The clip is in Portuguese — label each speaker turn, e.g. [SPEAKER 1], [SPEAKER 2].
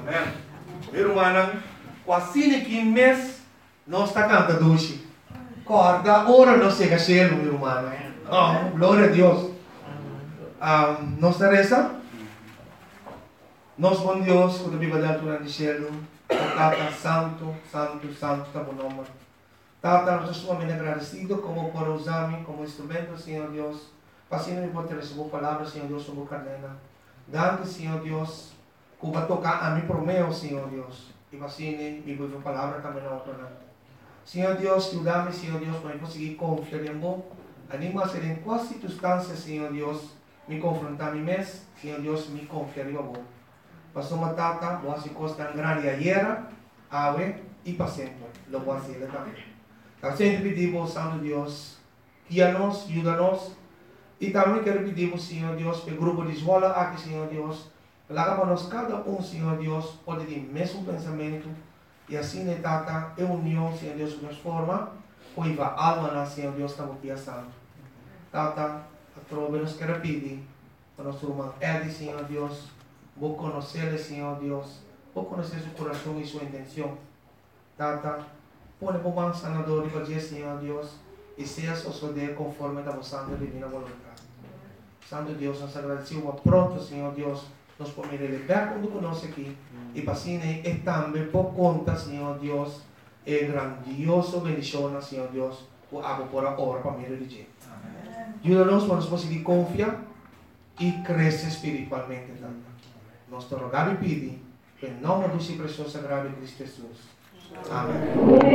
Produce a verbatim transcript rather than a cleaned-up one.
[SPEAKER 1] Amém. Meu irmão, quase que mês nós está cantando hoje. Corda, ora não chega cheio, meu irmão. Oh, glória a Deus. Um, nós reza. Nós, bom Deus, quando a Bíblia da altura de cielo, Tata, santo, santo, santo, está bom nome. Tata, nós estamos muito agradecidos como por usar-me como instrumento, Senhor Deus. Passinho por receber a palavra, Senhor Deus, sobre a cadena. Dando, Senhor Deus, que vai tocar a mim por meu, Senhor Deus. E passinho, me vou a palavra também na outra. Senhor Deus, ajuda-me, Senhor Deus, para eu conseguir confiar em você. Anima a ser em quais circunstâncias, Senhor Deus, me confrontar a mim mesmo, Senhor Deus, me confiar em você. Passou uma tata, boa se costa grande ayer, ave e para sempre. Lo voy a hacer também. Então, sempre pedimos, Santo Deus, guia-nos, ajuda-nos. E também quero pedir, Senhor Deus, para o grupo de escola aqui, Senhor Deus, larga para nós cada um, Senhor Deus, pode ter o mesmo pensamento. E assim, né, tata, é união, Senhor Deus, que nos forma, pois a alma, Senhor Deus, está muito santo. Tata, a trova nos quer pedir, para nosso irmão Edi, Senhor Deus, vou conhecer, Senhor Deus, vou conhecer seu coração e sua intenção. Tata, põe por mão sanador e fazer, Senhor Deus, e seja suceder conforme a vossa santa divina vontade. Santo Deus, nós agradecemos pronto, Senhor Deus, nós podemos levar quando conosco aqui, e para assim, e também por conta, Senhor Deus, é grandioso bendição, Senhor Deus, o abo por a hora para mim dirigir. Ajuda-nos para nós conseguir confiar e crescer espiritualmente, Tata. Nós te rogamos e pedimos, em nome do seu precioso sagrado Cristo Jesus. Amém.